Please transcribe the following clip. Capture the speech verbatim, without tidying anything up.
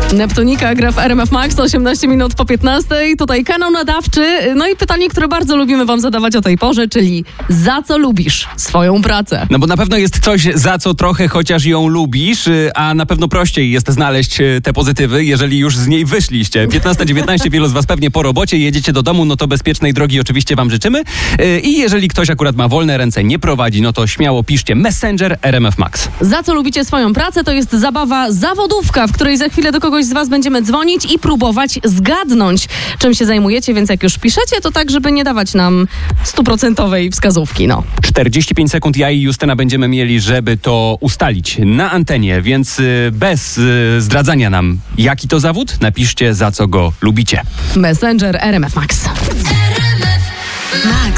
Neptunika gra w R M F Max, osiemnaście minut po piętnastej. Tutaj kanał nadawczy. No i pytanie, które bardzo lubimy wam zadawać o tej porze, czyli za co lubisz swoją pracę? No bo na pewno jest coś, za co trochę chociaż ją lubisz, a na pewno prościej jest znaleźć te pozytywy, jeżeli już z niej wyszliście. piętnasta dziewiętnaście, wielu z was pewnie po robocie, jedziecie do domu, no to bezpiecznej drogi oczywiście wam życzymy. I jeżeli ktoś akurat ma wolne ręce, nie prowadzi, no to śmiało piszcie Messenger R M F Max. Za co lubicie swoją pracę? To jest zabawa zawodówka, w której za chwilę do kogoś z was będziemy dzwonić i próbować zgadnąć, czym się zajmujecie, więc jak już piszecie, to tak, żeby nie dawać nam stuprocentowej wskazówki, no. czterdzieści pięć sekund ja i Justyna będziemy mieli, żeby to ustalić na antenie, więc bez zdradzania nam, jaki to zawód, napiszcie, za co go lubicie. Messenger R M F Max. R M F Max.